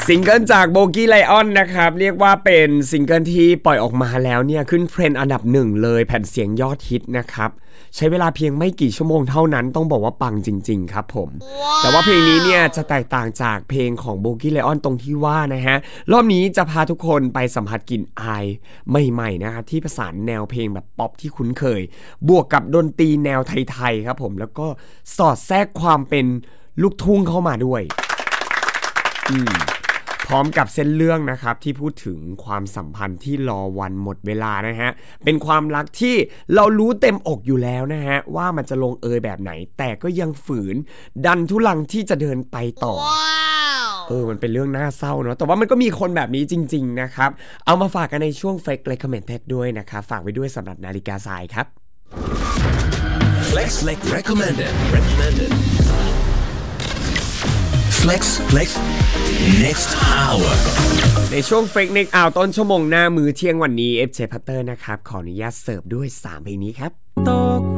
ซิงเกิลจากโบกี้ไลออนนะครับเรียกว่าเป็นซิงเกิลที่ปล่อยออกมาแล้วเนี่ยขึ้นเทรนด์อันดับหนึ่งเลยแผ่นเสียงยอดฮิตนะครับใช้เวลาเพียงไม่กี่ชั่วโมงเท่านั้นต้องบอกว่าปังจริงๆครับผม แต่ว่าเพลงนี้เนี่ยจะแตกต่างจากเพลงของโบกี้ไลออนตรงที่ว่านะฮะรอบนี้จะพาทุกคนไปสัมผัสกลิ่นอายใหม่ๆนะครับที่ผสานแนวเพลงแบบป๊อปที่คุ้นเคยบวกกับดนตรีแนวไทยๆครับผมแล้วก็สอดแทรกความเป็นลูกทุ่งเข้ามาด้วยพร้อมกับเส้นเรื่องนะครับที่พูดถึงความสัมพันธ์ที่รอวันหมดเวลานะฮะเป็นความรักที่เรารู้เต็มอกอยู่แล้วนะฮะว่ามันจะลงเอยแบบไหนแต่ก็ยังฝืนดันทุลังที่จะเดินไปต่อ มันเป็นเรื่องน่าเศร้าเนาะแต่ว่ามันก็มีคนแบบนี้จริงๆนะครับเอามาฝากกันในช่วง Flex Recommended ด้วยนะครับฝากไว้ด้วยสำหรับนาฬิกาทรายครับ Flex Recommended Flex Next Hour ในช่วง Flex Next Hour ต้นชั่วโมงหน้ามื้อเที่ยงวันนี้ FJ Potter นะครับขออนุญาตเสิร์ฟด้วย3เพลงนี้ครับ